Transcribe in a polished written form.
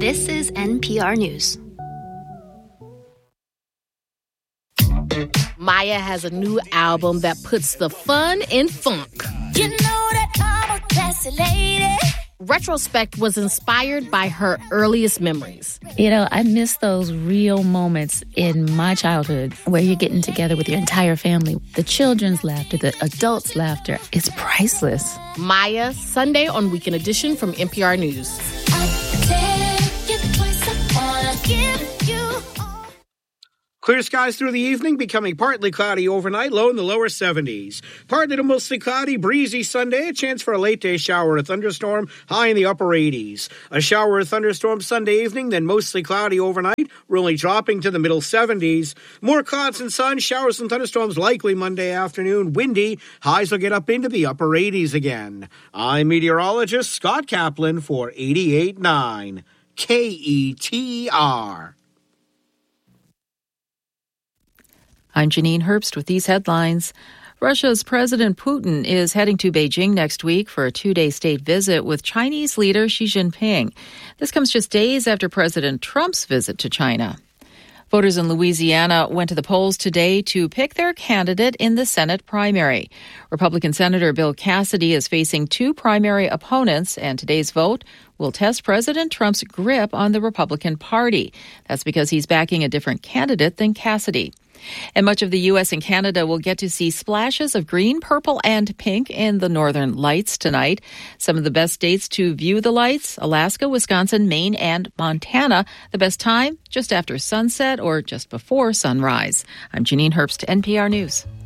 This is NPR News. Maya has a new album that puts the fun in funk. You know that I'm a classy lady. Retrospect was inspired by her earliest memories. I miss those real moments in my childhood where you're getting together with your entire family. The children's laughter, the adults' laughter, it's priceless. Maya, Sunday on Weekend Edition from NPR News. Clear skies through the evening, becoming partly cloudy overnight, low in the lower 70s. Partly to mostly cloudy, breezy Sunday, a chance for a late-day shower or thunderstorm, high in the upper 80s. A shower or thunderstorm Sunday evening, then mostly cloudy overnight, we're only dropping to the middle 70s. More clouds and sun, showers and thunderstorms likely Monday afternoon, windy, highs will get up into the upper 80s again. I'm meteorologist Scott Kaplan for 88.9 KETR. I'm Janine Herbst with these headlines. Russia's President Putin is heading to Beijing next week for a two-day state visit with Chinese leader Xi Jinping. This comes just days after President Trump's visit to China. Voters in Louisiana went to the polls today to pick their candidate in the Senate primary. Republican Senator Bill Cassidy is facing two primary opponents, and today's vote will test President Trump's grip on the Republican Party. That's because he's backing a different candidate than Cassidy. And much of the U.S. and Canada will get to see splashes of green, purple, and pink in the northern lights tonight. Some of the best dates to view the lights: Alaska, Wisconsin, Maine, and Montana. The best time, just after sunset or just before sunrise. I'm Janine Herbst, NPR News.